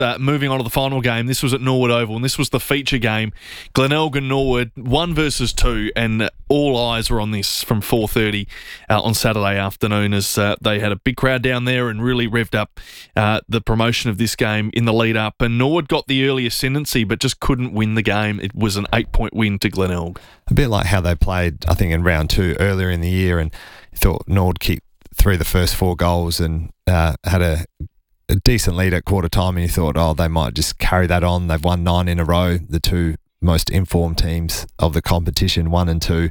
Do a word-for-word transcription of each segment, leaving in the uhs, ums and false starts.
uh, moving on to the final game. This was at Norwood Oval, and this was the feature game. Glenelg and Norwood, one versus two, and all eyes were on this from four thirty uh, on Saturday afternoon as uh, they had a big crowd down there and really revved up uh, the promotion of this game in the lead up. And Norwood got the early ascendancy, but just couldn't win the game. It was an eight-point win to Glenelg. A bit like how they played, I think, in round two earlier in the year, and you thought Norwood kicked through the first four goals and uh, had a, a decent lead at quarter time, and you thought, oh, they might just carry that on. They've won nine in a row, the two most informed teams of the competition, one and two.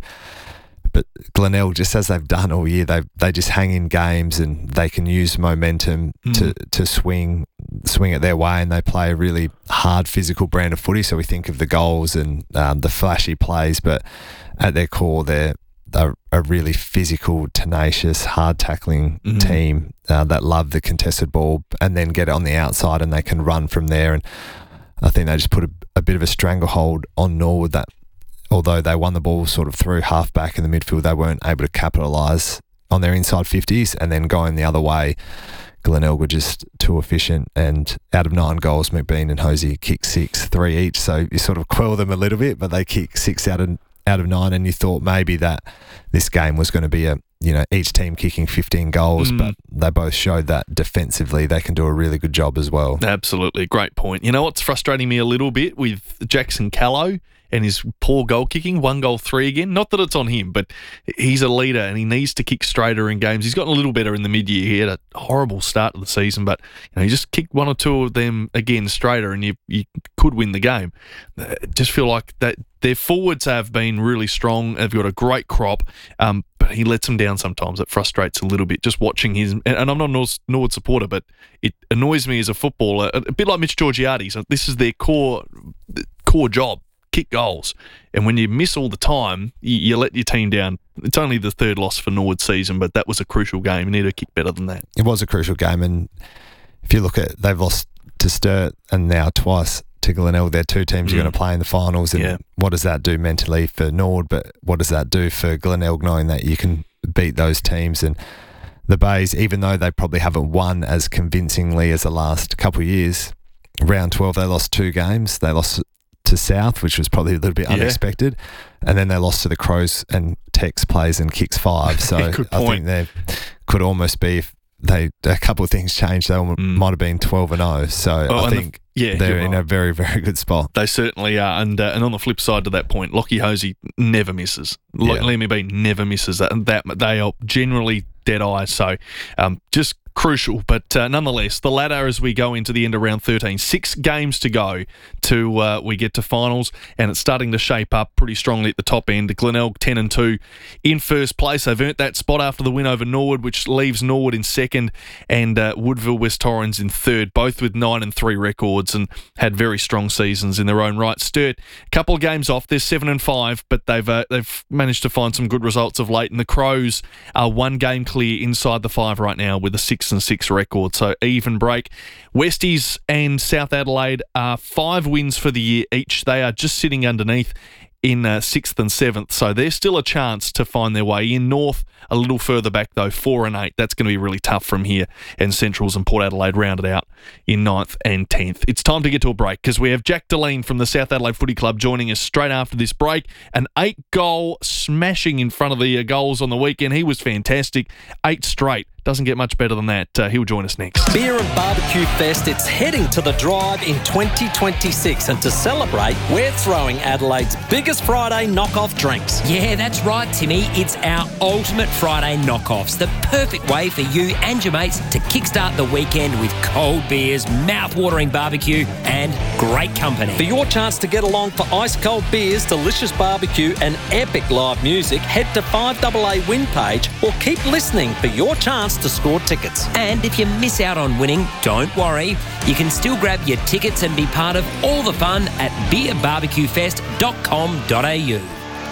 But Glenelg, just as they've done all year, they they just hang in games and they can use momentum mm. to to swing swing it their way, and they play a really hard physical brand of footy. So we think of the goals and um, the flashy plays, but at their core, they're They're a really physical, tenacious, hard-tackling mm-hmm. team uh, that love the contested ball and then get it on the outside and they can run from there. And I think they just put a, a bit of a stranglehold on Norwood that, although they won the ball sort of through half-back in the midfield, they weren't able to capitalise on their inside fifties. And then going the other way, Glenelg were just too efficient, and out of nine goals, McBean and Hosey kicked six, three each. So you sort of quell them a little bit, but they kicked six out of out of nine, and you thought maybe that this game was going to be a, you know, each team kicking fifteen goals, mm. but they both showed that defensively they can do a really good job as well. Absolutely. Great point. You know what's frustrating me a little bit with Jackson Callow and his poor goal kicking, one goal, three again. Not that it's on him, but he's a leader and he needs to kick straighter in games. He's gotten a little better in the mid-year. He had a horrible start to the season, but you know, he just kicked one or two of them again straighter and you you could win the game. I just feel like that their forwards have been really strong. They've got a great crop, um, but he lets them down sometimes. It frustrates a little bit just watching his... And, and I'm not a Norwood supporter, but it annoys me as a footballer, a, a bit like Mitch Georgiades. So this is their core core job. Kick goals, and when you miss all the time, you, you let your team down. It's only the third loss for Norwood season, but that was a crucial game. You need to kick better than that. It was a crucial game, and if you look at, they've lost to Sturt and now twice to Glenelg. They're two teams mm. you're going to play in the finals, and yeah. what does that do mentally for Norwood? But what does that do for Glenelg, knowing that you can beat those teams? And the Bays, even though they probably haven't won as convincingly as the last couple of years, round twelve they lost two games. They lost to South, which was probably a little bit yeah. unexpected, and then they lost to the Crows, and Tex plays and kicks five. So I think they could almost be, if they a couple of things changed, they mm. might have been twelve and oh. So oh, I think the, yeah, they're in right. a very, very good spot. They certainly are. And uh, and on the flip side to that point, Lockie Hosey never misses. Yeah. Liam B never misses that, and that they are generally dead eye. So um, just crucial, but uh, nonetheless, the ladder as we go into the end of round thirteen. Six games to go to uh, we get to finals, and it's starting to shape up pretty strongly at the top end. Glenelg ten and two in first place. They've earned that spot after the win over Norwood, which leaves Norwood in second, and uh, Woodville West Torrens in third, both with nine and three records and had very strong seasons in their own right. Sturt, a couple of games off. They're seven and five, but they've uh, they've managed to find some good results of late. And the Crows are one game clear inside the five right now with a six and six record, so even break. Westies and South Adelaide are five wins for the year each. They are just sitting underneath in uh, sixth and seventh, so there's still a chance to find their way in. North a little further back though, four and eight. That's going to be really tough from here, and Centrals and Port Adelaide rounded out in ninth and tenth. It's time to get to a break because we have Jack Deline from the South Adelaide Footy Club joining us straight after this break. An eight goal smashing in front of the uh, goals on the weekend. He was fantastic. Eight straight. Doesn't get much better than that. Uh, he'll join us next. Beer and Barbecue Fest, it's heading to the Drive in twenty twenty-six. And to celebrate, we're throwing Adelaide's biggest Friday knockoff drinks. Yeah, that's right, Timmy. It's our ultimate Friday knockoffs. The perfect way for you and your mates to kickstart the weekend with cold beers, mouth-watering barbecue, and great company. For your chance to get along for ice-cold beers, delicious barbecue, and epic live music, head to five A A Win page or keep listening for your chance to score tickets. And if you miss out on winning, don't worry. You can still grab your tickets and be part of all the fun at beer barbecue fest dot com dot a u.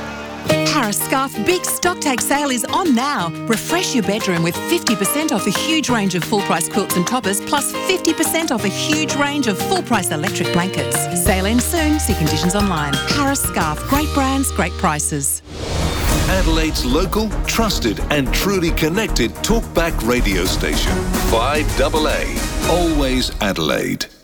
Harris Scarf Big Stocktake Sale is on now. Refresh your bedroom with fifty percent off a huge range of full-price quilts and toppers, plus fifty percent off a huge range of full-price electric blankets. Sale ends soon. See conditions online. Harris Scarf. Great brands, great prices. Adelaide's local, trusted and truly connected talkback radio station. five A A. Always Adelaide.